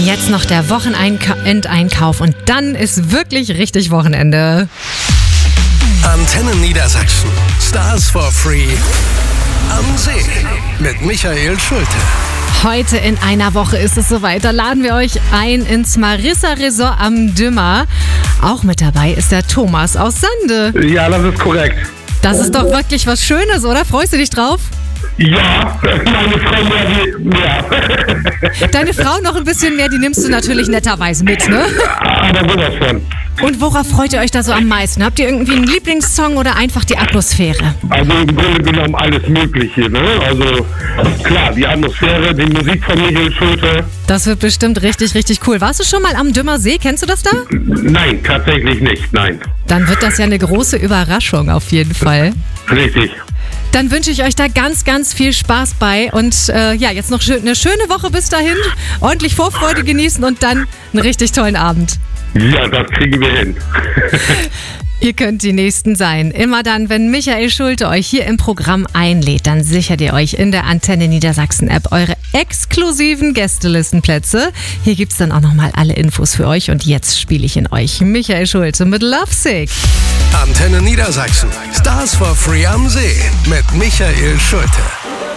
Jetzt noch der Wochenendeinkauf und dann ist wirklich richtig Wochenende. Antenne Niedersachsen. Stars for Free am See mit Michael Schulte. Heute in einer Woche ist es soweit. Da laden wir euch ein ins Marissa Resort am Dümmer. Auch mit dabei ist der Thomas aus Sande. Ja, das ist korrekt. Das ist doch wirklich was Schönes, oder? Freust du dich drauf? Ja, meine Frau mehr. Deine Frau noch ein bisschen mehr, die nimmst du natürlich netterweise mit, ne? Aber sowas von. Und worauf freut ihr euch da so am meisten? Habt ihr irgendwie einen Lieblingssong oder einfach die Atmosphäre? Also im Grunde genommen alles Mögliche, ne? Also klar, die Atmosphäre, die Musik von Michael Schulte. Das wird bestimmt richtig, richtig cool. Warst du schon mal am Dümmer See? Kennst du das da? Nein, tatsächlich nicht, nein. Dann wird das ja eine große Überraschung auf jeden Fall. Richtig. Dann wünsche ich euch da ganz, ganz viel Spaß bei und jetzt noch eine schöne Woche bis dahin, ordentlich Vorfreude genießen und dann einen richtig tollen Abend. Ja, das kriegen wir hin. Ihr könnt die Nächsten sein. Immer dann, wenn Michael Schulte euch hier im Programm einlädt, dann sichert ihr euch in der Antenne Niedersachsen App eure exklusiven Gästelistenplätze. Hier gibt's dann auch nochmal alle Infos für euch und jetzt spiele ich in euch Michael Schulte mit Lovesick. Antenne Niedersachsen. Stars for Free am See mit Michael Schulte.